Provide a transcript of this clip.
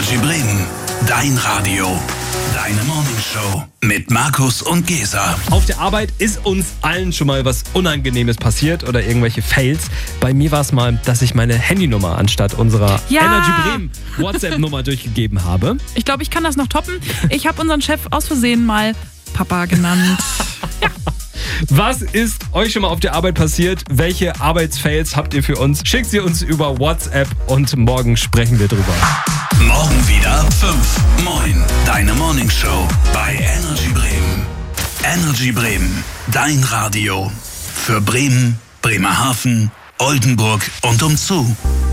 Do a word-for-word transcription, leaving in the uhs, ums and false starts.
Energy Bremen, dein Radio, deine Morningshow mit Markus und Gesa. Auf der Arbeit ist uns allen schon mal was Unangenehmes passiert oder irgendwelche Fails. Bei mir war es mal, dass ich meine Handynummer anstatt unserer Ja. Energy Bremen WhatsApp-Nummer durchgegeben habe. Ich glaube, ich kann das noch toppen. Ich habe unseren Chef aus Versehen mal Papa genannt. Was ist euch schon mal auf der Arbeit passiert? Welche Arbeitsfails habt ihr für uns? Schickt sie uns über WhatsApp und morgen sprechen wir drüber. Morgen wieder fünf. Moin, deine Morningshow bei Energy Bremen. Energy Bremen, dein Radio. Für Bremen, Bremerhaven, Oldenburg und umzu.